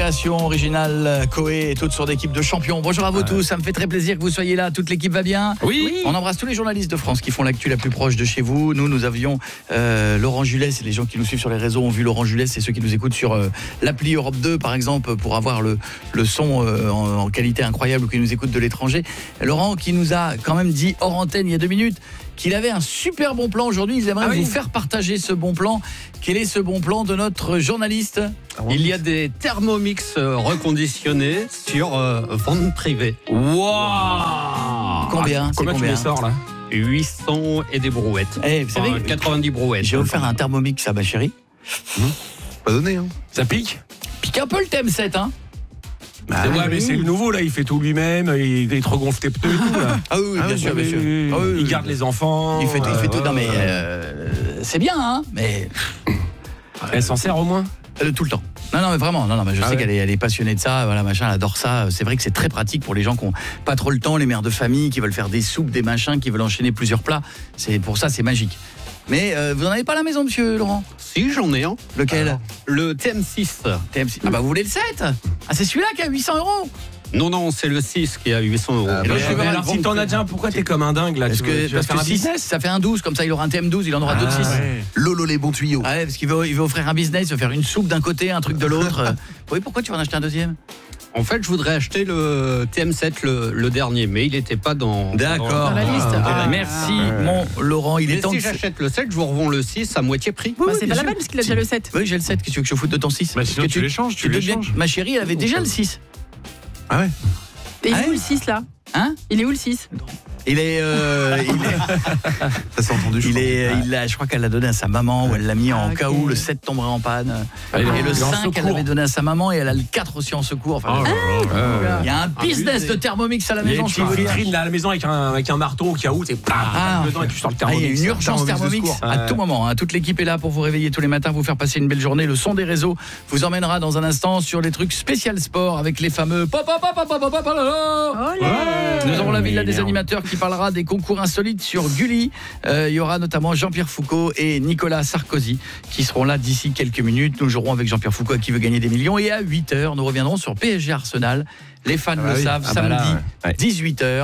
création originale Koé et toute son équipe de champions. Bonjour à vous tous, ça me fait très plaisir que vous soyez là. Toute l'équipe va bien ? Oui. On embrasse tous les journalistes de France qui font l'actu la plus proche de chez vous. Nous avions Laurent Julet, et les gens qui nous suivent sur les réseaux ont vu Laurent Julet, c'est ceux qui nous écoutent sur l'appli Europe 2 par exemple, pour avoir le son en qualité incroyable, ou qui nous écoutent de l'étranger. Laurent qui nous a quand même dit hors antenne il y a 2 minutes qu'il avait un super bon plan aujourd'hui. Ils aimeraient vous faire partager ce bon plan. Quel est ce bon plan de notre journaliste ? Il y a des Thermomix reconditionnés sur vente privée. Waouh. Combien tu les sors là ? 800 et des brouettes. Vous savez, 90 brouettes. j'ai offert un Thermomix à ma chérie. Pas donné, hein. Ça pique ? Pique un peu le TM7, hein. Ouais, mais c'est le nouveau là, il fait tout lui-même, il te regonfle tes pneus et tout là. Ah oui, bien sûr, bien sûr. Il garde les enfants. Il fait tout. Non mais c'est bien, hein. Mais elle s'en sert au moins. tout le temps. Non mais vraiment, mais je sais ouais. qu'elle est passionnée de ça, voilà, machin, elle adore ça. C'est vrai que c'est très pratique pour les gens qui ont pas trop le temps, les mères de famille qui veulent faire des soupes, des machins, qui veulent enchaîner plusieurs plats. C'est pour ça, c'est magique. Mais vous n'en avez pas à la maison, monsieur Laurent ? Si, j'en ai un. Lequel ? Le TM6. TM6. Ah bah vous voulez le 7 ? Ah c'est celui-là qui a 800 €. Non, c'est le 6 qui a 800 €. Alors si t'en as déjà un, pourquoi t'es comme un dingue là ? Parce que 6, ça fait un 12, comme ça il aura un TM12, il en aura d'autres 6. Ouais. Lolo les bons tuyaux. Ah ouais, parce qu'il veut offrir un business, il veut faire une soupe d'un côté, un truc de l'autre. Oui, pourquoi tu vas en acheter un deuxième ? En fait, je voudrais acheter le TM7, le dernier, mais il n'était pas dans la liste. Merci, mon Laurent. Il est mais temps si de... j'achète le 7, je vous revends le 6 à moitié prix. Oui, c'est pas la peine parce qu'il a déjà le 7. Oui, j'ai le 7. Qu'est-ce que tu veux que je foute de ton 6 ? Bah sinon tu l'échanges, Ma chérie, elle avait déjà le 6. Ah ouais. Et il Ah est où ouais. le 6 là ? Hein ? Il est où le 6 ? Ça s'est entendu. je crois qu'elle l'a donné à sa maman, ou elle l'a mis en ok. cas où le 7 tomberait en panne. il Et est le en 5, elle secours. l'avait donné à sa maman, et elle a le 4 aussi en secours. Enfin, il y a un business de Thermomix à la Il y a maison, une je petite peux vous dire. vitrine là à la maison avec un marteau au cas où t'es dedans et tu sors le Il y a Thermomix. une urgence Thermomix de secours. à tout moment, hein. Toute l'équipe est là pour vous réveiller tous les matins, vous faire passer une belle journée. Le son des réseaux vous emmènera dans un instant sur les trucs spécial sport avec les fameux Nous aurons la villa des animateurs qui parlera des concours insolites sur Gulli. Il y aura notamment Jean-Pierre Foucault et Nicolas Sarkozy qui seront là d'ici quelques minutes. Nous jouerons avec Jean-Pierre Foucault qui veut gagner des millions, et à 8h nous reviendrons sur PSG Arsenal. Les fans le savent, samedi 18h.